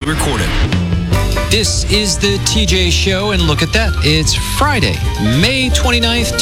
recorded. This is the TJ Show, and look at that. It's Friday, May 29th,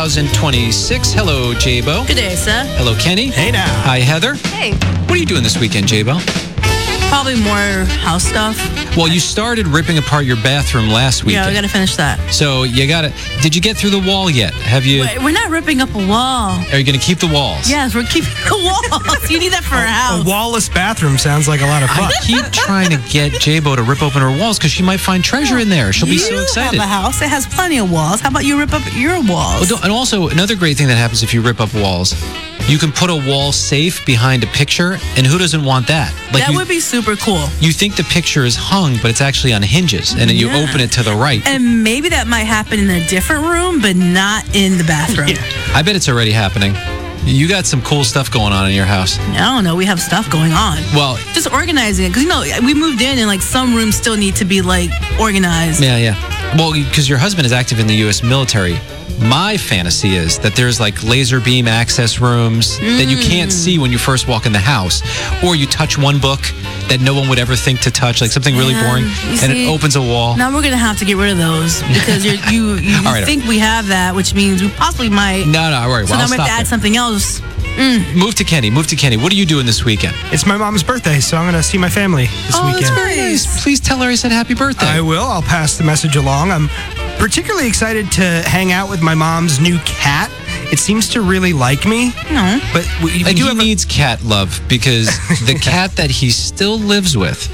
2026. Hello, J-Bo. Good day, sir. Hello, Kenny. Hey now. Hi, Heather. Hey. What are you doing this weekend, J-Bo? Probably more house stuff. Well, you started ripping apart your bathroom last weekend. Yeah, we gotta finish that. So did you get through the wall yet? Have you? Wait, we're not ripping up a wall. Are you going to keep the walls? Yes, we're keeping the walls. You need that for a house. A wallless bathroom sounds like a lot of fun. I keep trying to get J-Bo to rip open her walls because she might find treasure in there. She'll be so excited. You have a house that has plenty of walls. How about you rip up your walls? And also, another great thing that happens if you rip up walls, you can put a wall safe behind a picture, and who doesn't want that? That would be super cool. You think the picture is hung, but it's actually on hinges, and then you open it to the right. And maybe that might happen in a different room, but not in the bathroom. Yeah. I bet it's already happening. You got some cool stuff going on in your house. I don't know. We have stuff going on. Well, just organizing it. Because, we moved in and, some rooms still need to be, organized. Yeah. Well, because your husband is active in the U.S. military. My fantasy is that there's laser beam access rooms that you can't see when you first walk in the house, or you touch one book that no one would ever think to touch, something really boring, and it opens a wall. Now we're going to have to get rid of those because you think we have that, which means we possibly might. No, all right. So now we have to add something else. Move to Kenny. What are you doing this weekend? It's my mom's birthday, so I'm going to see my family this weekend. That's very nice. Please tell her I said happy birthday. I will. I'll pass the message along. I'm particularly excited to hang out with my mom's new cat. It seems to really like me. No. But he needs cat love because the cat that he still lives with,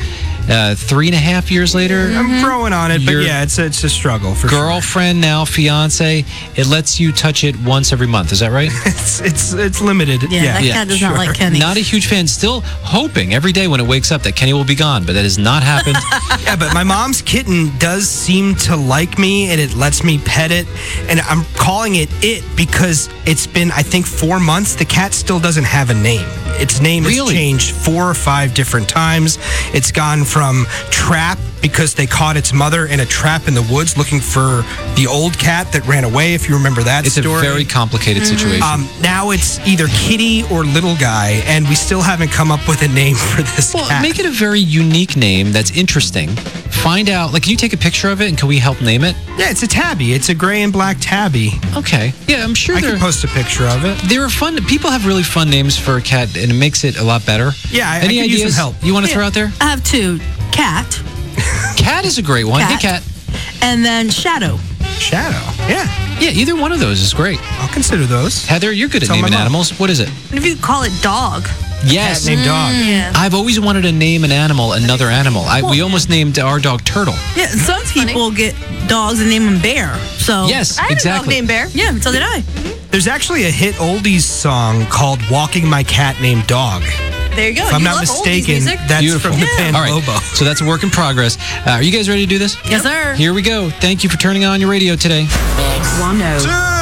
3.5 years later. I'm growing on it, but it's a struggle for girlfriend now, fiance. It lets you touch it once every month. Is that right? It's limited. Yeah, that cat does not like Kenny. Not a huge fan. Still hoping every day when it wakes up that Kenny will be gone, but that has not happened. Yeah, but my mom's kitten does seem to like me, and it lets me pet it. And I'm calling it because it's been, I think, 4 months. The cat still doesn't have a name. Its name has changed 4 or 5 different times. It's gone from Trap because they caught its mother in a trap in the woods looking for the old cat that ran away, if you remember that story. It's a very complicated situation. Now it's either Kitty or Little Guy, and we still haven't come up with a name for this cat. Make it a very unique name that's interesting. Find out, can you take a picture of it, and can we help name it? Yeah, it's a tabby. It's a gray and black tabby. Okay. Yeah, I'm sure I can post a picture of it. There are fun. People have really fun names for a cat, and it makes it a lot better. Yeah, I Any could ideas use some help. You want to throw out there? I have 2. Cat. Cat is a great one. Hey, Cat. And then Shadow. Shadow. Yeah. Yeah, either one of those is great. I'll consider those. Heather, you're good at naming animals. What is it? What if you call it Dog? Yes. Cat named Dog. Yeah. I've always wanted to name an animal another animal. We almost named our dog Turtle. Yeah, some people get dogs and name them Bear. So yes, I had a dog named Bear. Yeah, so did I. There's actually a hit oldies song called Walking My Cat Named Dog. There you go. If I'm not mistaken, that's Beautiful. from the band All right, Lobo. so that's a work in progress. Are you guys ready to do this? Yes, sir. Here we go. Thank you for turning on your radio today. Mix 102.